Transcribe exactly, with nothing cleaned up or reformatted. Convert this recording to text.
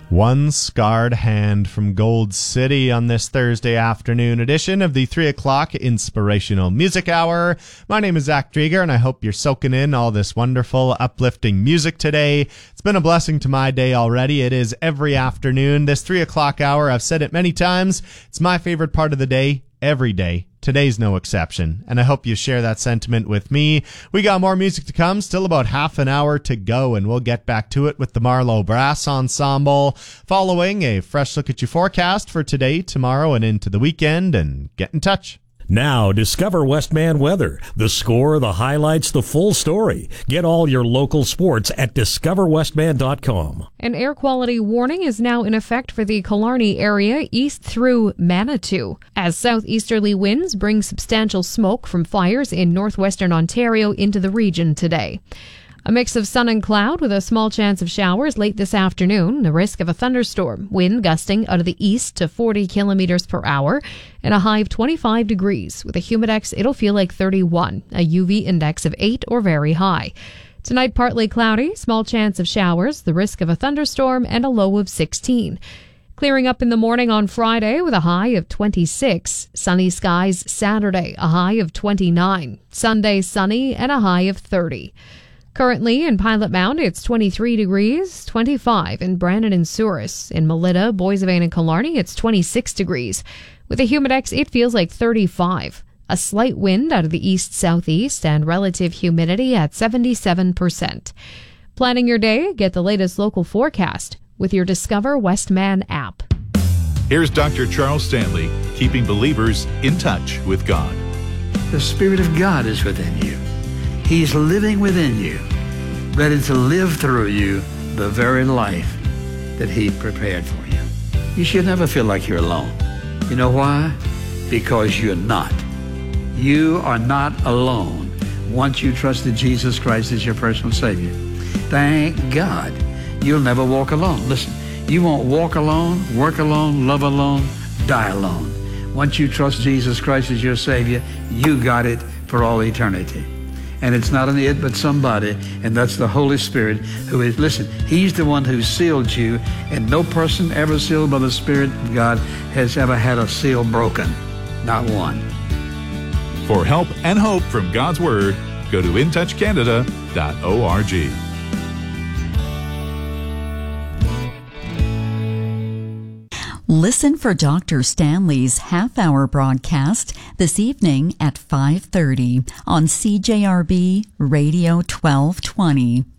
One Scarred Hand from Gold City on this Thursday afternoon edition of the three o'clock Inspirational Music Hour. My name is Zach Drieger, and I hope you're soaking in all this wonderful, uplifting music today. It's been a blessing to my day already. It is every afternoon. This three o'clock hour, I've said it many times, it's my favorite part of the day, every day. Today's no exception, and I hope you share that sentiment with me. We got more music to come, still about half an hour to go, and we'll get back to it with the Marlowe Brass Ensemble, following a fresh look at your forecast for today, tomorrow, and into the weekend, and get in touch. Now, discover Westman Weather. The score, the highlights, the full story. Get all your local sports at discover westman dot com. An air quality warning is now in effect for the Killarney area east through Manitou, as southeasterly winds bring substantial smoke from fires in northwestern Ontario into the region today. A mix of sun and cloud with a small chance of showers late this afternoon, the risk of a thunderstorm, wind gusting out of the east to forty kilometers per hour, and a high of twenty-five degrees. With a humidex, it'll feel like thirty-one, a U V index of eight or very high. Tonight, partly cloudy, small chance of showers, the risk of a thunderstorm, and a low of sixteen. Clearing up in the morning on Friday with a high of twenty-six. Sunny skies Saturday, a high of twenty-nine. Sunday, sunny and a high of thirty. Currently in Pilot Mound, it's twenty-three degrees, twenty-five in Brandon and Souris. In Melita, Boissevain and Killarney, it's twenty-six degrees. With a humidex, it feels like thirty-five. A slight wind out of the east-southeast and relative humidity at seventy-seven percent. Planning your day, get the latest local forecast with your Discover Westman app. Here's Doctor Charles Stanley, keeping believers in touch with God. The Spirit of God is within you. He's living within you, ready to live through you the very life that He prepared for you. You should never feel like you're alone. You know why? Because you're not. You are not alone once you trusted Jesus Christ as your personal Savior. Thank God. You'll never walk alone. Listen, you won't walk alone, work alone, love alone, die alone. Once you trust Jesus Christ as your Savior, you got it for all eternity. And it's not an it, but somebody, and that's the Holy Spirit who is, listen, He's the one who sealed you, and no person ever sealed by the Spirit of God has ever had a seal broken. Not one. For help and hope from God's Word, go to in touch canada dot org. Listen for Doctor Stanley's half-hour broadcast this evening at five thirty on C J R B Radio twelve twenty.